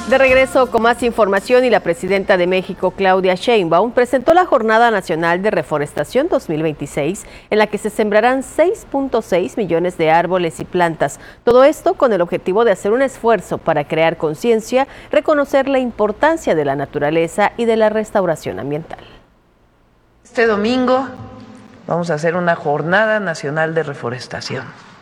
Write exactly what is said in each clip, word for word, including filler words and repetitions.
De regreso con más información, y la presidenta de México, Claudia Sheinbaum, presentó la Jornada Nacional de Reforestación dos mil veintiséis, en la que se sembrarán seis punto seis millones de árboles y plantas. Todo esto con el objetivo de hacer un esfuerzo para crear conciencia, reconocer la importancia de la naturaleza y de la restauración ambiental. Este domingo vamos a hacer una Jornada Nacional de Reforestación.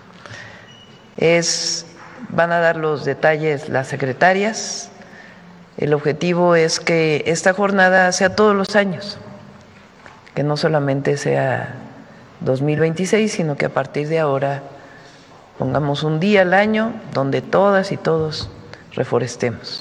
Es, van a dar los detalles las secretarias. El objetivo es que esta jornada sea todos los años, que no solamente sea dos mil veintiséis, sino que a partir de ahora pongamos un día al año donde todas y todos reforestemos.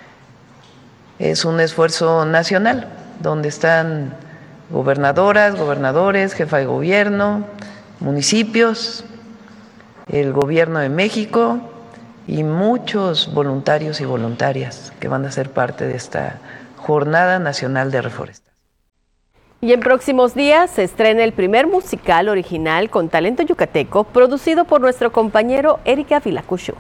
Es un esfuerzo nacional, donde están gobernadoras, gobernadores, jefa de gobierno, municipios, el gobierno de México y muchos voluntarios y voluntarias que van a ser parte de esta Jornada Nacional de Reforestación. Y en próximos días se estrena el primer musical original con talento yucateco, producido por nuestro compañero Eric Ávila Cushum.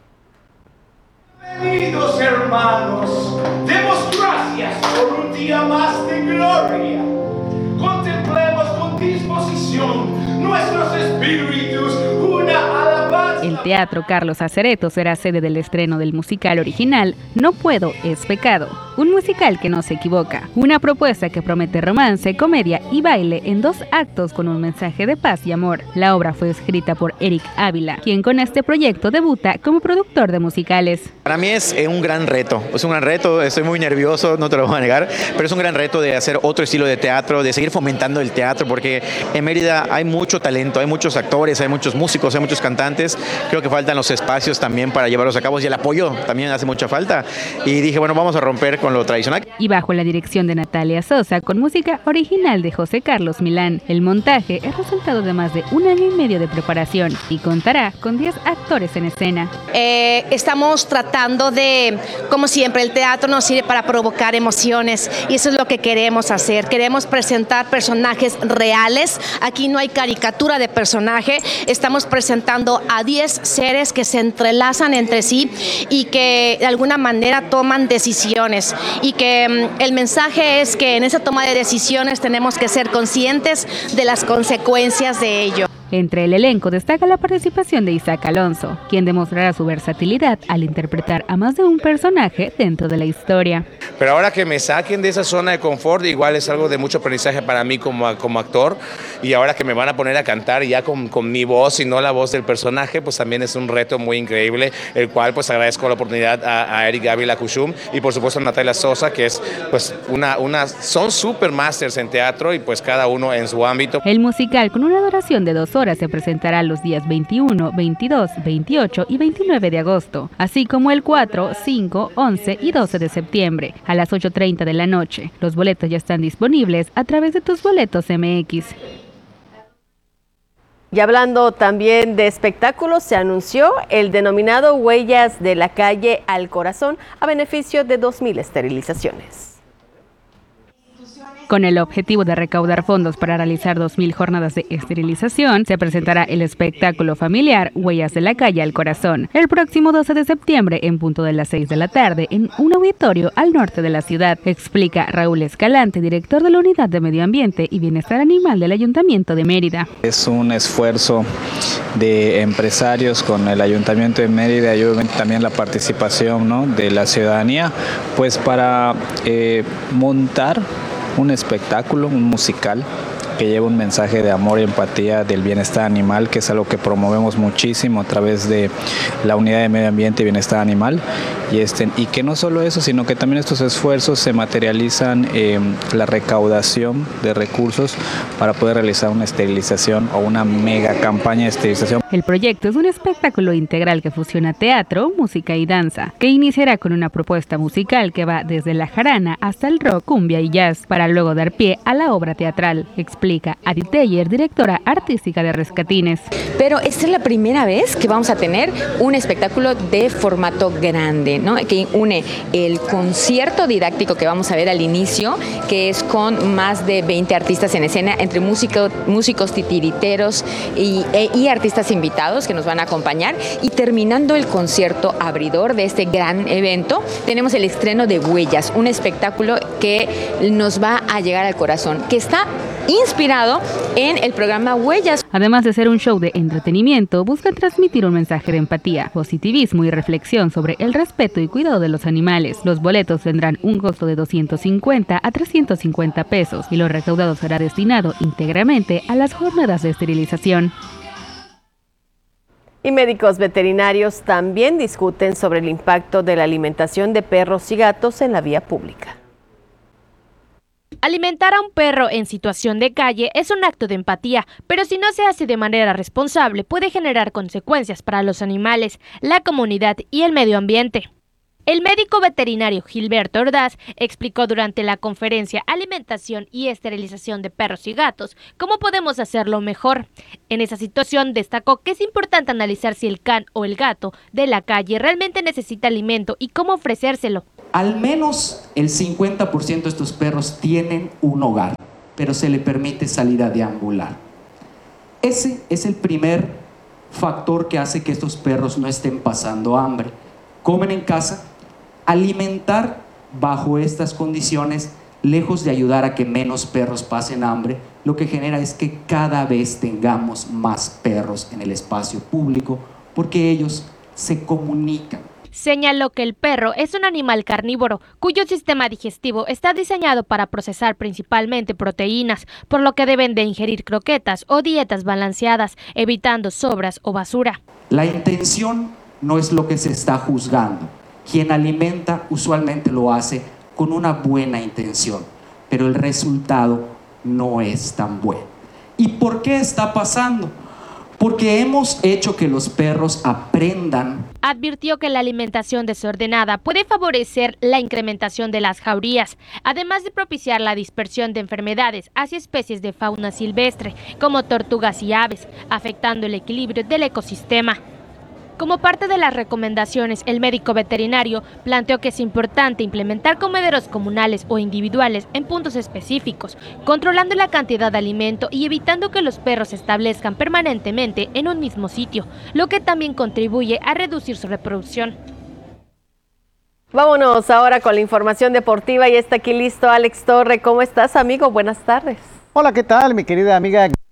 Bienvenidos, hermanos, demos gracias por un día más de gloria. Contemplemos con disposición nuestros espíritus, una alabanza. El Teatro Carlos Acereto será sede del estreno del musical original No Puedo es Pecado, un musical que no se equivoca, una propuesta que promete romance, comedia y baile en dos actos con un mensaje de paz y amor. La obra fue escrita por Eric Ávila, quien con este proyecto debuta como productor de musicales. Para mí es un gran reto, es un gran reto, estoy muy nervioso, no te lo voy a negar, pero es un gran reto de hacer otro estilo de teatro, de seguir fomentando el teatro, porque en Mérida hay mucho talento, hay muchos actores, hay muchos músicos, hay muchos cantantes. Creo que faltan los espacios también para llevarlos a cabo, y el apoyo también hace mucha falta. Y dije, bueno, vamos a romper con lo tradicional. Y bajo la dirección de Natalia Sosa, con música original de José Carlos Milán, el montaje es resultado de más de un año y medio de preparación y contará con diez actores en escena. Eh, estamos tratando de, como siempre, el teatro nos sirve para provocar emociones, y eso es lo que queremos hacer. Queremos presentar personajes reales. Aquí no hay caricatura de personaje. Estamos presentando a diez seres que se entrelazan entre sí y que de alguna manera toman decisiones, y que um, el mensaje es que en esa toma de decisiones tenemos que ser conscientes de las consecuencias de ello. Entre el elenco destaca la participación de Isaac Alonso, quien demostrará su versatilidad al interpretar a más de un personaje dentro de la historia. Pero ahora que me saquen de esa zona de confort, igual es algo de mucho aprendizaje para mí como, como actor, y ahora que me van a poner a cantar ya con, con mi voz y no la voz del personaje, pues también es un reto muy increíble, el cual pues agradezco la oportunidad a, a Eric Ávila Cushum y por supuesto a Natalia Sosa, que es pues una, una son super masters en teatro, y pues cada uno en su ámbito. El musical, con una duración de dos horas, se presentará los días veintiuno, veintidós, veintiocho y veintinueve de agosto, así como el cuatro, cinco, once y doce de septiembre, a las ocho treinta de la noche. Los boletos ya están disponibles a través de Tus Boletos M X. Y hablando también de espectáculos, se anunció el denominado Huellas de la Calle al Corazón, a beneficio de dos mil esterilizaciones. Con el objetivo de recaudar fondos para realizar dos mil jornadas de esterilización, se presentará el espectáculo familiar Huellas de la Calle al Corazón el próximo doce de septiembre en punto de las seis de la tarde en un auditorio al norte de la ciudad, explica Raúl Escalante, director de la Unidad de Medio Ambiente y Bienestar Animal del Ayuntamiento de Mérida. Es un esfuerzo de empresarios con el Ayuntamiento de Mérida y obviamente también la participación, ¿no?, de la ciudadanía, pues para eh, montar un espectáculo, un musical que lleva un mensaje de amor y empatía del bienestar animal, que es algo que promovemos muchísimo a través de la Unidad de Medio Ambiente y Bienestar Animal, y, este, y que no solo eso, sino que también estos esfuerzos se materializan en la recaudación de recursos para poder realizar una esterilización o una mega campaña de esterilización. El proyecto es un espectáculo integral que fusiona teatro, música y danza, que iniciará con una propuesta musical que va desde la jarana hasta el rock, cumbia y jazz, para luego dar pie a la obra teatral, explica Adi Teller, directora artística de Rescatines. Pero esta es la primera vez que vamos a tener un espectáculo de formato grande, eh, ¿no? que une el concierto didáctico que vamos a ver al inicio, que es con más de veinte artistas en escena, entre músico, músicos titiriteros y, e, y artistas invitados que nos van a acompañar, y terminando el concierto abridor de este gran evento, tenemos el estreno de Huellas, un espectáculo que nos va a llegar al corazón, que está inspirado en el programa Huellas. Además de ser un show de entretenimiento, busca transmitir un mensaje de empatía, positivismo y reflexión sobre el respeto y cuidado de los animales. Los boletos tendrán un costo de doscientos cincuenta a trescientos cincuenta pesos y lo recaudado será destinado íntegramente a las jornadas de esterilización. Y médicos veterinarios también discuten sobre el impacto de la alimentación de perros y gatos en la vía pública. Alimentar a un perro en situación de calle es un acto de empatía, pero si no se hace de manera responsable puede generar consecuencias para los animales, la comunidad y el medio ambiente. El médico veterinario Gilberto Ordaz explicó durante la conferencia Alimentación y Esterilización de Perros y Gatos cómo podemos hacerlo mejor. En esa situación destacó que es importante analizar si el can o el gato de la calle realmente necesita alimento y cómo ofrecérselo. Al menos el cincuenta por ciento de estos perros tienen un hogar, pero se le permite salir a deambular. Ese es el primer factor que hace que estos perros no estén pasando hambre. Comen en casa. Alimentar bajo estas condiciones, lejos de ayudar a que menos perros pasen hambre, lo que genera es que cada vez tengamos más perros en el espacio público, porque ellos se comunican. Señaló que el perro es un animal carnívoro, cuyo sistema digestivo está diseñado para procesar principalmente proteínas, por lo que deben de ingerir croquetas o dietas balanceadas, evitando sobras o basura. La intención no es lo que se está juzgando. Quien alimenta usualmente lo hace con una buena intención, pero el resultado no es tan bueno. ¿Y por qué está pasando? Porque hemos hecho que los perros aprendan. Advirtió que la alimentación desordenada puede favorecer la incrementación de las jaurías, además de propiciar la dispersión de enfermedades hacia especies de fauna silvestre, como tortugas y aves, afectando el equilibrio del ecosistema. Como parte de las recomendaciones, el médico veterinario planteó que es importante implementar comederos comunales o individuales en puntos específicos, controlando la cantidad de alimento y evitando que los perros se establezcan permanentemente en un mismo sitio, lo que también contribuye a reducir su reproducción. Vámonos ahora con la información deportiva y está aquí listo Alex Torre. ¿Cómo estás, amigo? Buenas tardes. Hola, ¿qué tal, mi querida amiga?